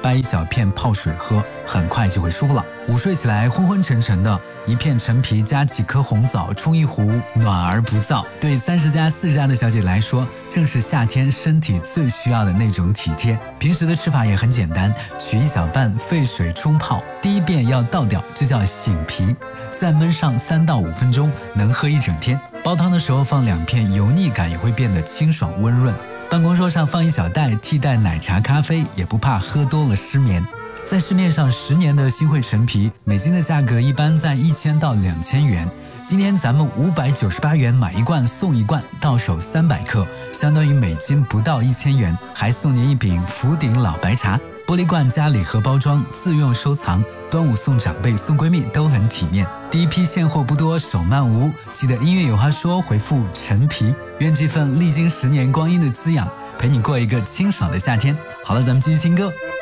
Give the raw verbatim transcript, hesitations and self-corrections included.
掰一小片泡水喝，很快就会舒服了。午睡起来昏昏沉沉的，一片陈皮加几颗红枣冲一壶，暖而不燥。对三十加四十加的小姐来说，正是夏天身体最需要的那种体贴。平时的吃法也很简单，取一小半沸水冲泡，第一遍要倒掉，这叫醒皮，再焖上三到五分钟，能喝一整天。煲汤的时候放两片，油腻感也会变得清爽温润。办公桌上放一小袋，替代奶茶咖啡，也不怕喝多了失眠。在市面上十年的新会陈皮，每斤的价格一般在一千到两千元。今天咱们五百九十八元买一罐送一罐，到手三百克，相当于每斤不到一千元，还送您一瓶福鼎老白茶。玻璃罐加礼盒包装，自用收藏。端午送长辈送闺蜜都很体面。第一批现货不多，手慢无，记得音乐有话说回复陈皮，愿这份历经十年光阴的滋养陪你过一个清爽的夏天。好了，咱们继续听歌。